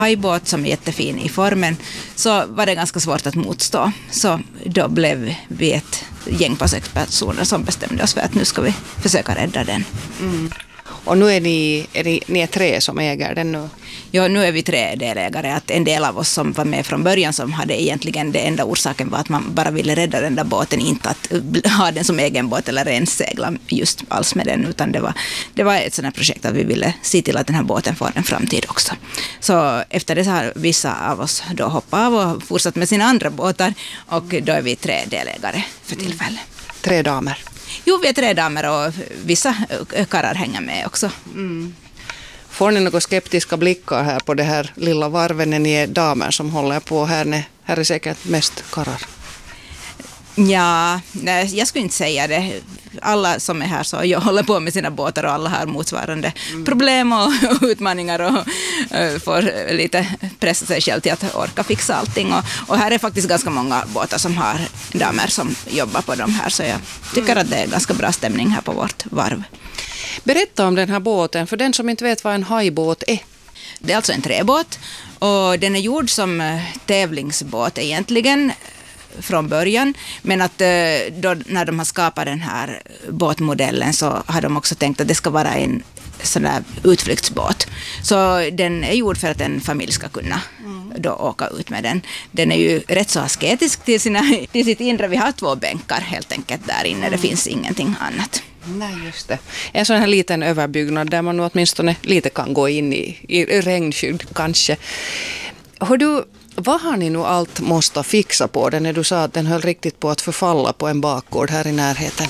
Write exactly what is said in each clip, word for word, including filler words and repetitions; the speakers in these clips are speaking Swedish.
hajbåt som är jättefin i formen, så var det ganska svårt att motstå. Så då blev vi ett gäng på sex personer som bestämde oss för att nu ska vi försöka rädda den. Mm. Och nu är ni, är ni, ni är tre som äger den nu? Ja, nu är vi tre delägare. Att en del av oss som var med från början som hade egentligen det enda orsaken var att man bara ville rädda den där båten, inte att ha den som egen båt eller ens segla just alls med den, utan det var, det var ett sådant här projekt att vi ville se till att den här båten får en framtid också. Så efter det så har vissa av oss då hoppat av och fortsatt med sina andra båtar, och då är vi tre delägare för tillfället. Tre damer? Jo, vi är tre damer och vissa karlar hänger med också. Mm. Får ni några skeptiska blickar här på det här lilla varven när ni är damer som håller på här? Här är säkert mest karlar. Ja, nej, jag skulle inte säga det. Alla som är här så jag håller på med sina båtar och alla har motsvarande mm. problem och, och utmaningar och uh, får lite pressa sig själv till att orka fixa allting. Och, och här är faktiskt ganska många båtar som har damer som jobbar på dem här, så jag tycker mm. att det är ganska bra stämning här på vårt varv. Berätta om den här båten för den som inte vet vad en hajbåt är. Det är alltså en träbåt och den är gjord som tävlingsbåt egentligen från början, men att då, när de har skapat den här båtmodellen så har de också tänkt att det ska vara en sån där utflyktsbåt. Så den är gjord för att en familj ska kunna mm. då åka ut med den. Den är ju rätt så asketisk till, sina, till sitt inre. Vi har två bänkar helt enkelt där inne, mm. det finns ingenting annat. Nej, just det. En sån här liten överbyggnad där man åtminstone lite kan gå in i, i regnskydd kanske. Hör du, vad har ni nu allt måste fixa på den när du sa att den höll riktigt på att förfalla på en bakgård här i närheten?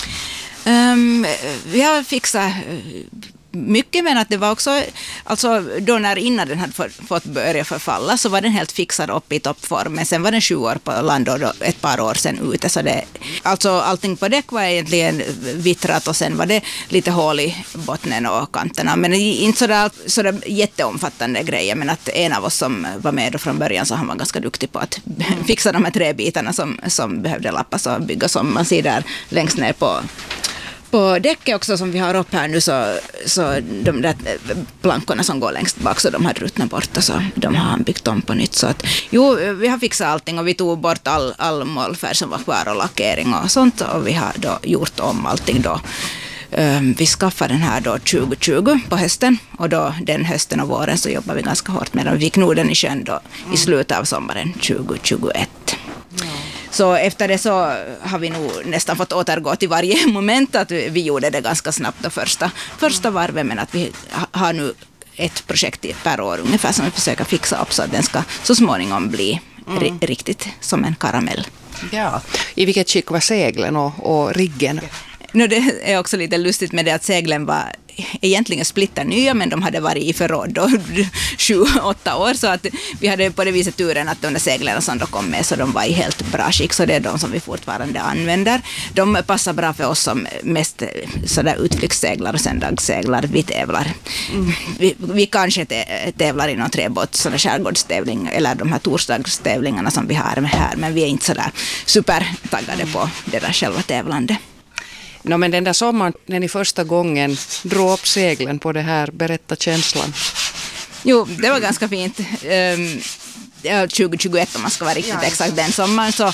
Um, vi har fixat mycket, men att det var också, alltså då när innan den hade fått börja förfalla så var den helt fixad upp i toppform, men sen var den sju år på land och ett par år sen ute, så det, alltså allting på däck var egentligen vittrat och sen var det lite hål i bottnen och kanterna, men inte sådär, sådär jätteomfattande grejer, men att en av oss som var med då från början så han var ganska duktig på att fixa de här tre bitarna som, som behövde lappas och byggas om. Man ser där längst ner på På däcket också som vi har upp här nu, så, så de där plankorna som går längst bak, så de har ruttnat bort och så de har byggt om på nytt. Så att, jo, vi har fixat allting och vi tog bort all, all målfärg som var kvar och lackering och sånt, och vi har då gjort om allting då. Um, vi skaffade den här då tjugo tjugo på hösten, och då den hösten och våren så jobbar vi ganska hårt med den. Vi knod den i sjön då i slutet av sommaren tjugo tjugoett. Så efter det så har vi nog nästan fått återgå till varje moment, att vi gjorde det ganska snabbt då första, första varvet, men att vi har nu ett projekt per år ungefär som vi försöker fixa upp så att den ska så småningom bli mm. ri- riktigt som en karamell. Ja. I vilket skick var seglen och, och riggen? Nu, det är också lite lustigt med det att seglen var egentligen splittar nya, men de hade varit i förråd då sju, åtta år, så att vi hade på det viset turen att de där seglarna som då kom med, så de var i helt bra skick, så det är de som vi fortfarande använder. De passar bra för oss som mest sådär utflyktsseglar och söndagsseglar. Vi tävlar. Mm. Vi, vi kanske tävlar i någon träbåt, sådana skärgårdstävling eller de här torsdagstävlingarna som vi har med här, men vi är inte sådär supertaggade på det där själva tävlande. No, men den där sommaren när ni första gången drog upp seglen på det här, berätta känslan. Jo, det var ganska fint. Um, tjugo tjugoett om man ska vara riktigt ja, exakt den sommaren, så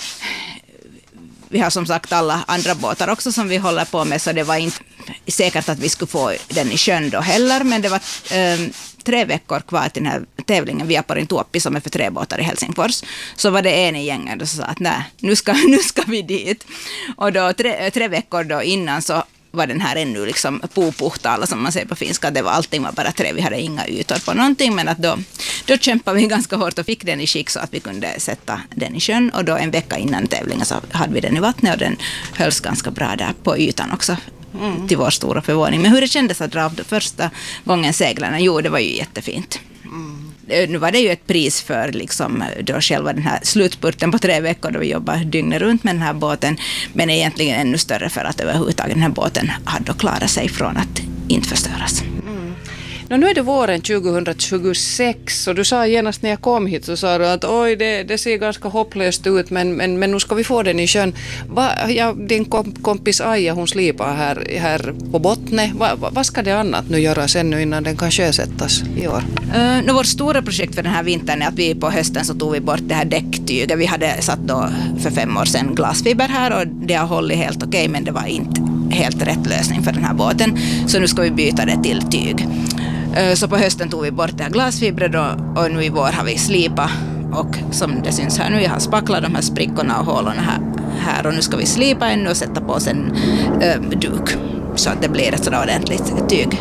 vi har som sagt alla andra båtar också som vi håller på med, så det var inte säkert att vi skulle få den i sjön då heller, men det var um, tre veckor kvar till den här tävlingen via Porintuoppi som är för tre båtar i Helsingfors. Så var det en i gängen och sa att nej, nu ska, nu ska vi dit. Och då tre, tre veckor då innan så var den här ännu liksom puupuhtaalla som man säger på finska. Det var allting var bara trä, vi hade inga ytor på någonting, men att då, då kämpade vi ganska hårt och fick den i skick så att vi kunde sätta den i sjön, och då en vecka innan tävlingen så hade vi den i vattnet och den hölls ganska bra där på ytan också. Mm. Till vår stora förvåning. Men hur det kändes att dra av första gången seglarna, jo, det var ju jättefint. Mm. Nu var det ju ett pris för liksom då själva den här slutspurten på tre veckor då vi jobbar dygnet runt med den här båten, men egentligen ännu större för att överhuvudtaget den här båten hade klarat sig från att inte förstöras. Mm. No, nu är det våren tjugohundratjugosex och du sa genast när jag kom hit så sa du att oj, det, det ser ganska hopplöst ut men, men, men nu ska vi få den i sjön. Va, ja, din kompis Aja, hon slipar här, här på bottnet. Va, va, vad ska det annat nu göras ännu innan den kan sjösättas i år? Uh, no, vårt stora projekt för den här vintern är att vi på hösten så tog vi bort det här däcktyget. Vi hade satt då för fem år sedan glasfiber här och det har hållit helt okej, men det var inte helt rätt lösning för den här båten. Så nu ska vi byta det till tyg. Så på hösten tog vi bort det här glasfibret och nu i vår har vi slipat och som det syns här nu, jag har spacklat de här sprickorna och hålorna här, här och nu ska vi slipa ännu och sätta på en äh, duk så att det blir ett sådär ordentligt tygdäck.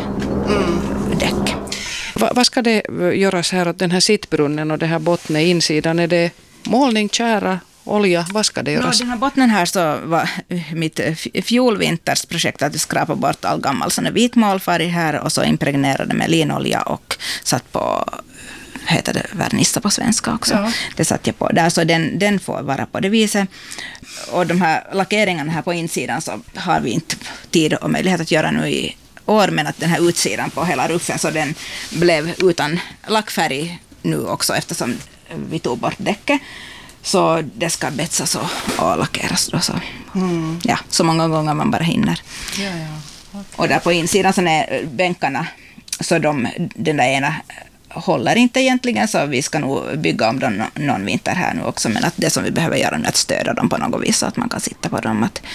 Mm. Va, vad ska det göras här åt den här sittbrunnen och det här bottnen insidan? Är det målning, kära, olja? Vad ska det göras? No, den här bottnen här så var mitt fjolvinters projekt att skrapa bort all gammal sån vit målfärg här och så impregnerade med linolja och satt på, heter det vernissa på svenska också. Ja. Det satt jag på där, så den, den får vara på det viset. Och de här lackeringarna här på insidan så har vi inte tid och möjlighet att göra nu i år, men att den här utsidan på hela ruffen så den blev utan lackfärg nu också eftersom vi tog bort däcket. Så det ska betsas och, och lackeras då så. Mm. Ja, så många gånger man bara hinner. Ja, ja. Okay. Och där på insidan så är bänkarna så de, den där ena håller inte egentligen, så vi ska nog bygga om dem någon vinter här nu också, men att det som vi behöver göra nu är att stödja dem på något vis så att man kan sitta på dem. Att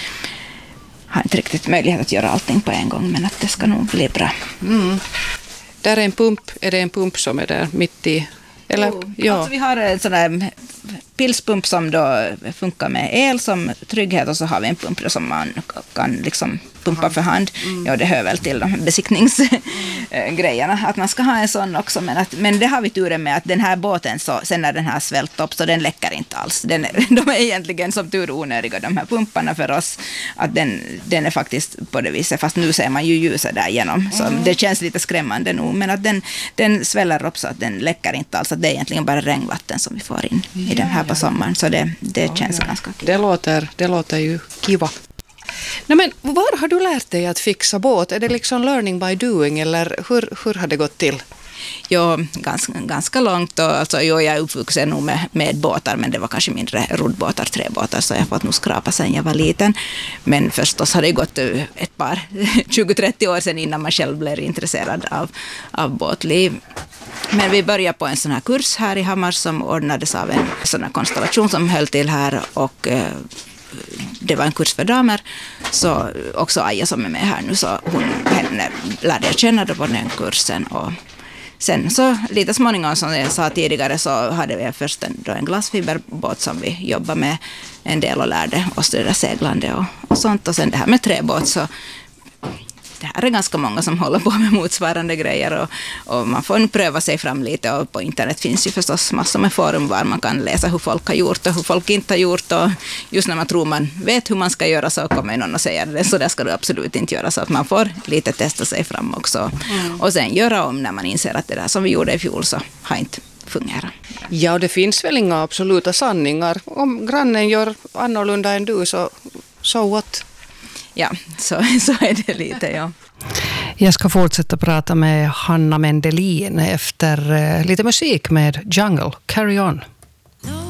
har inte riktigt möjlighet att göra allting på en gång, men att det ska nog bli bra. Mm. Där är en pump, är det en pump som är där mitt i? Eller, oh, ja. Alltså vi har en sån där pilspump som då funkar med el som trygghet och så har vi en pump som man kan liksom pumpa för hand. Mm. Ja, det hör väl till de besiktningsgrejerna att man ska ha en sån också, men, att, men det har vi turen med att den här båten så, sen när den här svällt upp så den läcker inte alls. Den är, de är egentligen som tur onödiga de här pumparna för oss, att den, den är faktiskt på det viset, fast nu ser man ju ljuset där igenom så mm. det känns lite skrämmande nog, men att den, den sväller upp så att den läcker inte alls, att det är egentligen bara regnvatten som vi får in i den här på sommaren, så det, det ja, känns ja. ganska kul. Det låter, det låter ju kiva. Nej, men var har du lärt dig att fixa båt? Är det liksom learning by doing eller hur, hur har det gått till? Jo, ganska, ganska långt. Och alltså, jo, jag är uppvuxen nog med, med båtar, men det var kanske mindre roddbåtar, träbåtar, så jag har fått nog skrapa sedan jag var liten. Men förstås har det gått ett par tjugo trettio år sedan innan man själv blev intresserad av, av båtliv. Men vi började på en sån här kurs här i Hammar som ordnades av en sån här konstellation som höll till här, och eh, det var en kurs för damer, så också Aja som är med här nu, så hon henne lärde jag känna då på den kursen, och sen så lite småningom som jag sa tidigare så hade vi först en, då en glasfiberbåt som vi jobbade med en del och lärde oss det där seglande och, och sånt, och sen det här med träbåt, så det här är ganska många som håller på med motsvarande grejer, och, och man får pröva sig fram lite, och på internet finns ju förstås massor med forum var man kan läsa hur folk har gjort och hur folk inte har gjort, och just när man tror man vet hur man ska göra så kommer någon och säger det, så där ska du absolut inte göra, så att man får lite testa sig fram också mm. och sen göra om när man inser att det där som vi gjorde i fjol så har inte fungerat. Ja, och det finns väl inga absoluta sanningar. Om grannen gör annorlunda än du så so what? Ja, så, så är det lite, ja. Jag ska fortsätta prata med Hanna Mendelin efter lite musik med Jungle. Carry on.